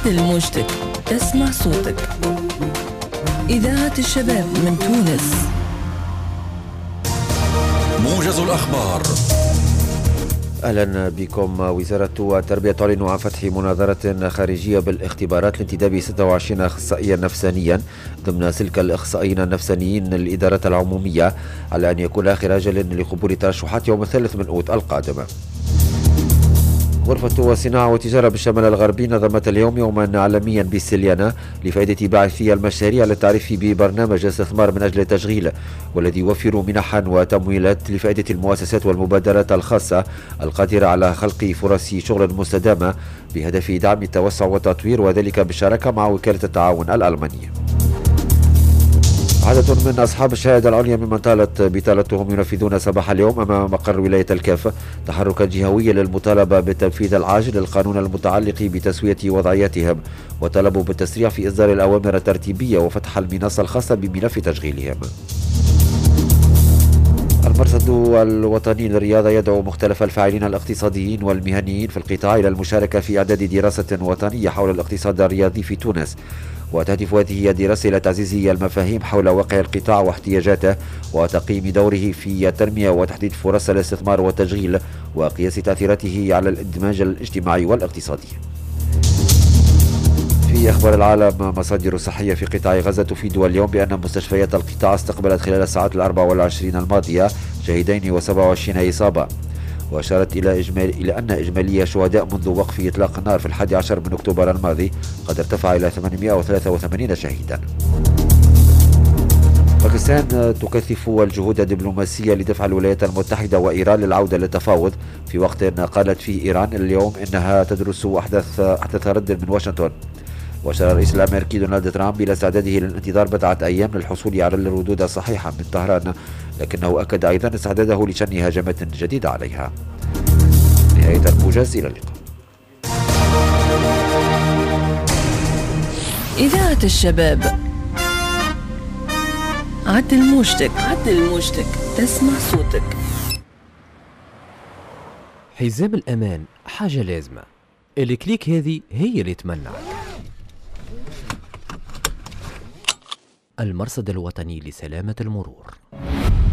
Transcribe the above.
عدل موجتك، تسمع صوتك. إذاعة الشباب من تونس. موجز الأخبار. أهلا بكم. وزارة التربية تعلن عن فتح مناظرة خارجية بالاختبارات لانتداب 26 أخصائيا نفسانيا ضمن سلك الأخصائيين النفسانيين للإدارة العمومية، على أن يكون آخر أجل لقبول الترشحات يوم 3 من أوت القادم. غرفة الصناعة والتجارة بالشمال الغربي نظمت اليوم يوما عالميا بسليانا لفائدة باعثي المشاريع للتعريف ببرنامج استثمار من أجل التشغيل، والذي يوفر منحا وتمويلات لفائدة المؤسسات والمبادرات الخاصة القادرة على خلق فرص شغل مستدامة بهدف دعم التوسع والتطوير، وذلك بالشراكة مع وكالة التعاون الألمانية. عدد من أصحاب الشهادة العليا ممن طالت بطالتهم ينفذون صباح اليوم أمام مقر ولاية الكاف تحركا جهويا للمطالبة بالتنفيذ العاجل للقانون المتعلق بتسوية وضعياتهم، وطلبوا بالتسريع في إصدار الأوامر الترتيبية وفتح المنصة الخاصة بملف تشغيلهم. المرصد الوطني للرياضة يدعو مختلف الفاعلين الاقتصاديين والمهنيين في القطاع إلى المشاركة في إعداد دراسة وطنية حول الاقتصاد الرياضي في تونس، وتهدف هذه الدراسة إلى تعزيز المفاهيم حول واقع القطاع واحتياجاته وتقييم دوره في التنمية وتحديد فرص الاستثمار والتشغيل وقياس تأثيراته على الاندماج الاجتماعي والاقتصادي. في أخبار العالم، مصادر صحية في قطاع غزة تفيد اليوم بأن مستشفيات القطاع استقبلت خلال الساعات 24 الماضية شهيدين و27 إصابة، وأشارت إلى أن إجمالي شهداء منذ وقف إطلاق النار في 11 من أكتوبر الماضي قد ارتفع إلى 883 شهيدا. باكستان تكثف الجهود الدبلوماسية لدفع الولايات المتحدة وإيران للعودة للتفاوض، في وقت قالت فيه إيران اليوم إنها تدرس أحدث رد من واشنطن. وأشار الرئيس الأمريكي دونالد ترامب إلى استعداده للانتظار بضعة أيام للحصول على الردود الصحيحة من طهران، لكنه أكد أيضا استعداده لشن هجمات جديدة عليها. نهاية الموجز، إلى اللقاء. إذاعة الشباب، عدل موجتك، عدل موجتك، تسمع صوتك. حزام الأمان حاجة لازمة، الكليك هذه هي اللي تمنعك. المرصد الوطني لسلامة المرور.